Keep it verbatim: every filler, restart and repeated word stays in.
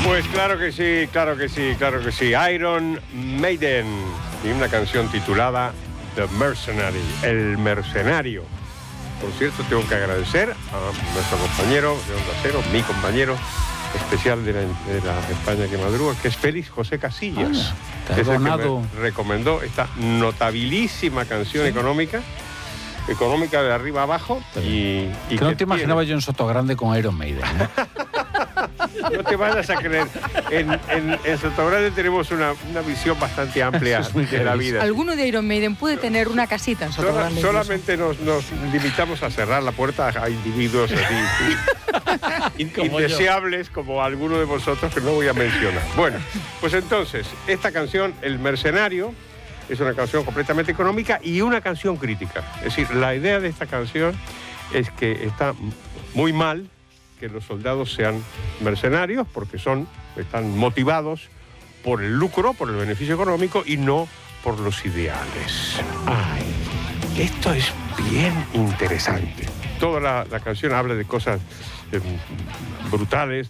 Pues claro que sí, claro que sí, claro que sí. Iron Maiden y una canción titulada The Mercenary, El Mercenario. Por cierto, tengo que agradecer a nuestro compañero de Onda Cero, mi compañero especial de la, de la España que madruga, que es Félix José Casillas. Ah, es el que donado. me recomendó esta notabilísima canción, ¿sí?, económica, económica de arriba abajo. Y, y que que no te imaginaba tiene... yo en Sotogrande con Iron Maiden, ¿no? No te vayas a creer. En, en, en Sotogrande tenemos una, una visión bastante amplia de la vida. Alguno de Iron Maiden puede tener una casita en Sotogrande. Sola, solamente nos, nos limitamos a cerrar la puerta a individuos así, in, indeseables yo, como alguno de vosotros que no voy a mencionar. Bueno, pues entonces, esta canción, El Mercenario, es una canción completamente económica y una canción crítica. Es decir, la idea de esta canción es que está muy mal que los soldados sean mercenarios porque son, están motivados por el lucro, por el beneficio económico y no por los ideales. Ay, esto es bien interesante. Toda la, la canción habla de cosas eh, brutales,